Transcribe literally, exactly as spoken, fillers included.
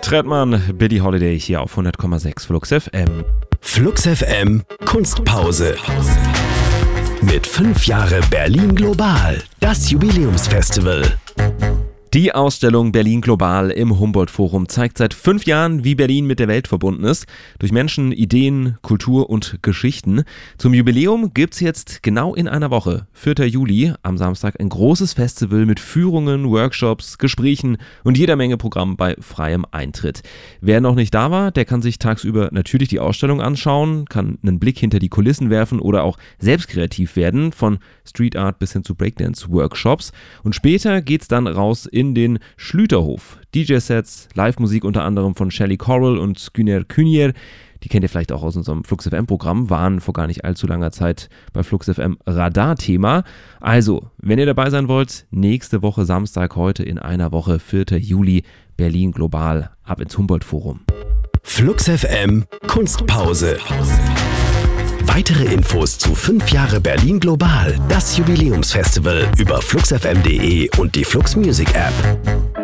Trettmann, Billie Holiday hier auf hundert Komma sechs Flux F M. Flux F M Kunstpause. Mit fünf Jahre Berlin Global, das Jubiläumsfestival. Die Ausstellung Berlin Global im Humboldt-Forum zeigt seit fünf Jahren, wie Berlin mit der Welt verbunden ist. Durch Menschen, Ideen, Kultur und Geschichten. Zum Jubiläum gibt's jetzt genau in einer Woche, vierten Juli, am Samstag, ein großes Festival mit Führungen, Workshops, Gesprächen und jeder Menge Programm bei freiem Eintritt. Wer noch nicht da war, der kann sich tagsüber natürlich die Ausstellung anschauen, kann einen Blick hinter die Kulissen werfen oder auch selbst kreativ werden, von Street Art bis hin zu Breakdance-Workshops. Und später geht's dann raus in den Schlüterhof. D J-Sets, Live-Musik unter anderem von Shelley Coral und Güner Künier. Die kennt ihr vielleicht auch aus unserem Flux F M-Programm, waren vor gar nicht allzu langer Zeit bei Flux F M Radar-Thema. Also, wenn ihr dabei sein wollt, nächste Woche Samstag, heute in einer Woche, vierten Juli, Berlin Global, ab ins Humboldt-Forum. Flux F M Kunstpause. Weitere Infos zu fünf Jahre Berlin Global, das Jubiläumsfestival über flux f m punkt de und die Flux Music App.